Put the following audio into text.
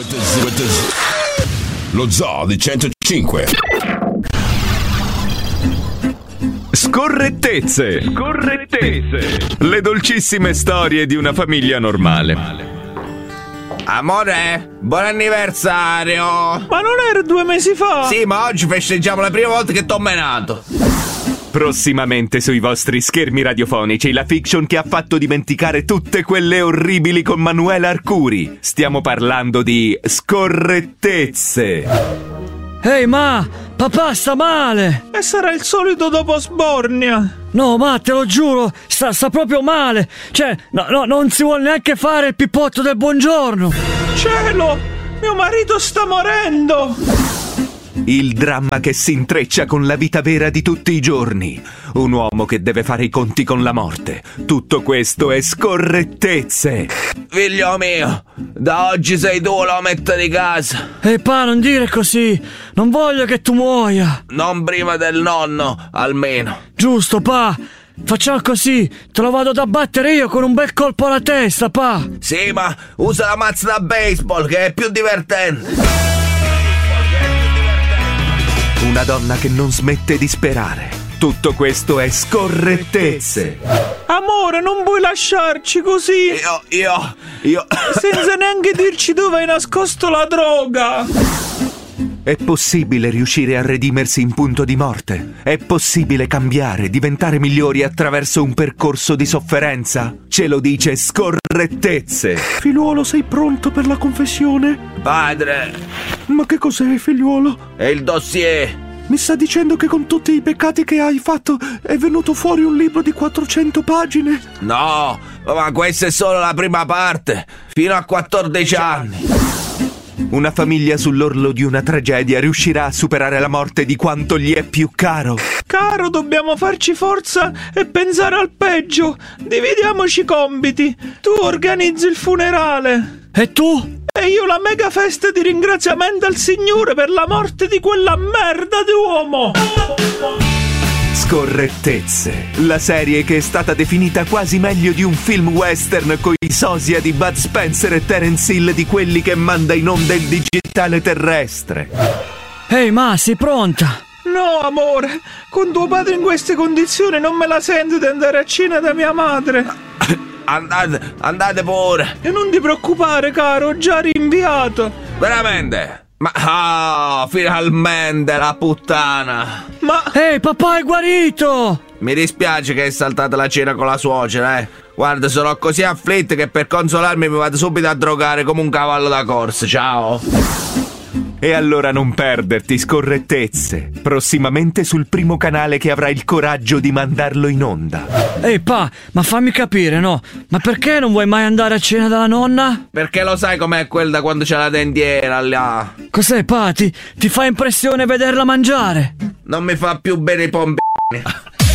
Lo Zoo di 105. Scorrettezze. Le dolcissime storie di una famiglia normale. Amore, buon anniversario! Ma non era 2 mesi fa? Sì, ma oggi festeggiamo la prima volta che t'ho menato. Prossimamente sui vostri schermi radiofonici la fiction che ha fatto dimenticare tutte quelle orribili con Manuela Arcuri. Stiamo parlando di Scorrettezze. Ehi ma, papà sta male! E sarà il solito dopo sbornia. No ma te lo giuro, sta proprio male. Cioè, no, non si vuole neanche fare il pippotto del buongiorno. Cielo, mio marito sta morendo. Il dramma che si intreccia con la vita vera di tutti i giorni. Un uomo che deve fare i conti con la morte. Tutto questo è Scorrettezze. Figlio mio, da oggi sei tu l'ometto di casa. Ehi pa, non dire così. Non voglio che tu muoia. Non prima del nonno, almeno. Giusto, pa. Facciamo così, te lo vado ad abbattere io con un bel colpo alla testa, pa. Sì, ma usa la mazza da baseball che è più divertente. Una donna che non smette di sperare. Tutto questo è Scorrettezze. Amore, non puoi lasciarci così. Io... Senza neanche dirci dove hai nascosto la droga. È possibile riuscire a redimersi in punto di morte? È possibile cambiare, diventare migliori attraverso un percorso di sofferenza? Ce lo dice Scorrettezze. Figliuolo, sei pronto per la confessione? Padre, Ma che cos'è, figliuolo? è il dossier. Mi sta dicendo che con tutti i peccati che hai fatto è venuto fuori un libro di 400 pagine? No, ma questa è solo la prima parte. Fino a 14 anni. Una famiglia sull'orlo di una tragedia riuscirà a superare la morte di quanto gli è più caro. Caro, dobbiamo farci forza e pensare al peggio. Dividiamoci i compiti. Tu organizzi il funerale. E tu? E io la mega festa di ringraziamento al Signore per la morte di quella merda di uomo. Scorrettezze, la serie che è stata definita quasi meglio di un film western coi sosia di Bud Spencer e Terence Hill di quelli che manda in onda il digitale terrestre. Ehi ma, sei pronta? No, amore, con tuo padre in queste condizioni non me la sento di andare a cena da mia madre. Andate pure. E non ti preoccupare, caro, ho già rinviato. Veramente? Ma finalmente la puttana. Ma Ehi, papà è guarito! Mi dispiace che hai saltato la cena con la suocera, eh. Guarda, sono così afflitto che per consolarmi mi vado subito a drogare come un cavallo da corsa. Ciao. E allora non perderti Scorrettezze, prossimamente sul primo canale che avrà il coraggio di mandarlo in onda. Ehi pa, ma fammi capire, no? Ma perché non vuoi mai andare a cena dalla nonna? Perché lo sai com'è quel da quando c'è la dentiera là? Cos'è pa? Ti fa impressione vederla mangiare? Non mi fa più bene i pompini.